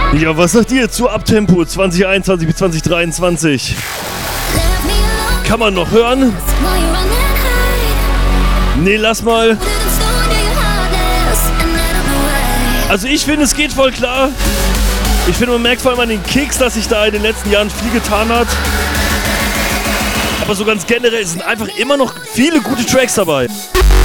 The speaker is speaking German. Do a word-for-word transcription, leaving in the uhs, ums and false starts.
Ja, was sagt ihr zu Abtempo zwanzig einundzwanzig bis zwanzig dreiundzwanzig? Kann man noch hören? Nee, lass mal. Also ich finde, es geht voll klar. Ich finde, man merkt vor allem an den Kicks, dass sich da in den letzten Jahren viel getan hat. Aber so ganz generell sind einfach immer noch viele gute Tracks dabei.